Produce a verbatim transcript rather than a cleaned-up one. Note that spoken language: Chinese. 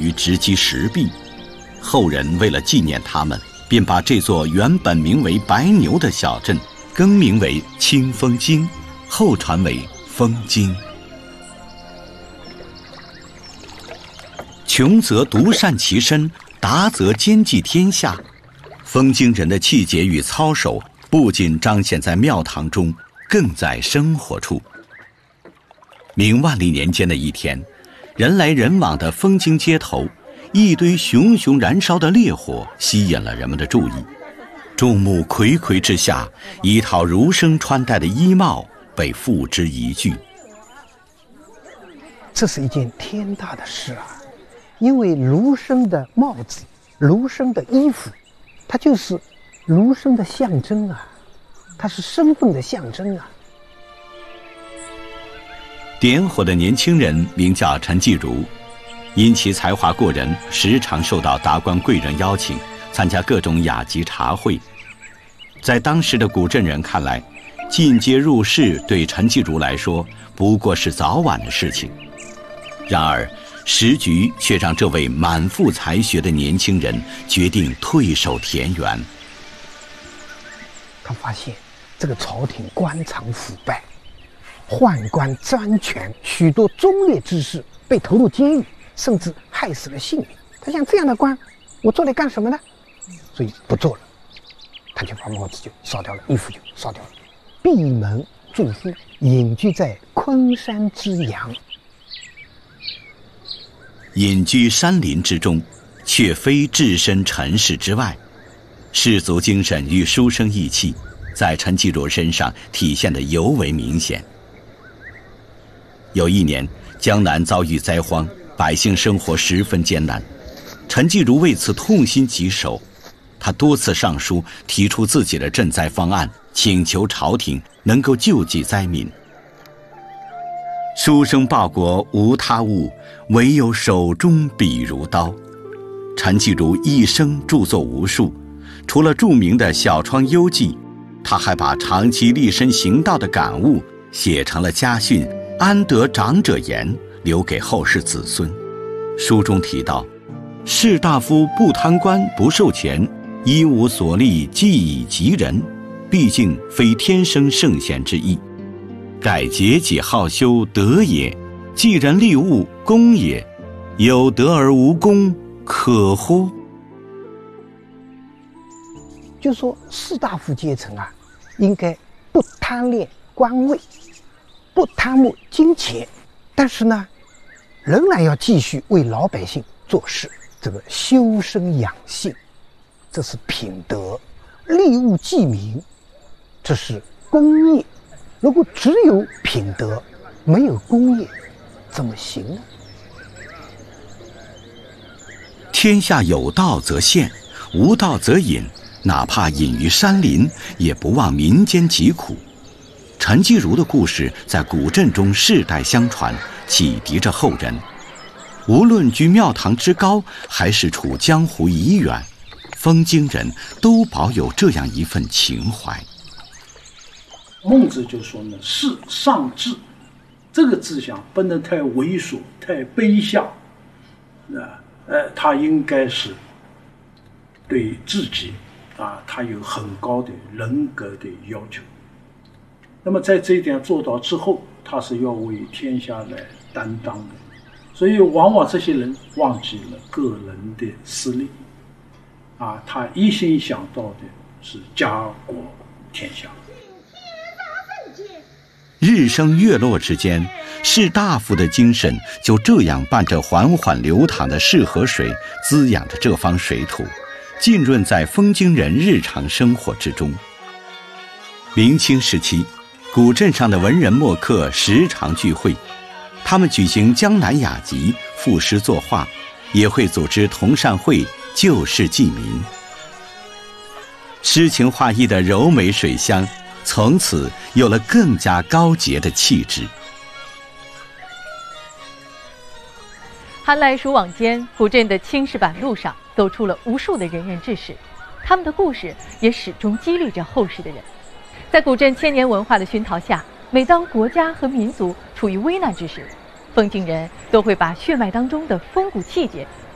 于直击石壁。后人为了纪念他们，便把这座原本名为白牛的小镇更名为清风京，后传为风京。穷则独善其身，达则兼济天下。风京人的气节与操守不仅彰显在庙堂中，更在生活处。明万历年间的一天，人来人往的风京街头，一堆熊熊燃烧的烈火吸引了人们的注意。众目睽睽之下，一套儒生穿戴的衣帽被付之一炬。 这是一件天大的事啊！因为儒生的帽子、儒生的衣服，它就是儒生的象征啊，它是身份的象征啊。 点火的年轻人名叫陈继儒，因其才华过人，时常受到达官贵人邀请参加各种雅集茶会。在当时的古镇人看来，进阶入仕对陈继儒来说不过是早晚的事情。然而时局却让这位满腹才学的年轻人决定退守田园。 他发现这个朝廷官场腐败，宦官专权，许多忠烈之士被投入监狱，甚至害死了性命。他想，这样的官我做来干什么呢？所以不做了，他就把帽子就烧掉了，衣服就烧掉了，闭门住书，隐居在昆山之阳。 隐居山林之中，却非置身尘世之外。士族精神与书生意气在陈继儒身上体现得尤为明显。有一年，江南遭遇灾荒，百姓生活十分艰难。陈继儒为此痛心疾首，他多次上书提出自己的赈灾方案，请求朝廷能够救济灾民。书生报国无他物，唯有手中笔如刀。陈继儒一生著作无数，除了著名的《小窗幽记》，他还把长期立身行道的感悟写成了家训《安得长者言》，留给后世子孙。书中提到，士大夫不贪官不受钱，一无所立，既以及人，毕竟非天生圣贤之意。盖节己好修德也，济人利物功也，有德而无功，可乎？ 就说士大夫阶层啊，应该不贪恋官位，不贪慕金钱，但是呢，仍然要继续为老百姓做事。这个修身养性，这是品德；利物济民，这是功业。如果只有品德，没有功业，怎么行呢？ 天下有道则现，无道则隐。哪怕隐于山林，也不忘民间疾苦。陈继儒的故事在古镇中世代相传，启迪着后人。无论居庙堂之高，还是处江湖以远，风京人都保有这样一份情怀。 孟子就说呢，事上志，这个志向不能太猥琐、太卑下，啊，呃，他应该是对自己啊，他有很高的人格的要求。那么在这一点做到之后，他是要为天下来担当的。所以往往这些人忘记了个人的私利，啊，他一心想到的是家国天下。 日升月落之间，士大夫的精神就这样伴着缓缓流淌的泗河水，滋养着这方水土，浸润在风京人日常生活之中。明清时期，古镇上的文人墨客时常聚会，他们举行江南雅集，赋诗作画，也会组织同善会，救世济民。诗情画意的柔美水乡，从此有了更加高洁的气质。 寒来暑往间，古镇的青石板路上走出了无数的仁人志士，他们的故事也始终激励着后世的人。在古镇千年文化的熏陶下，每当国家和民族处于危难之时，风京人都会把血脉当中的风骨气节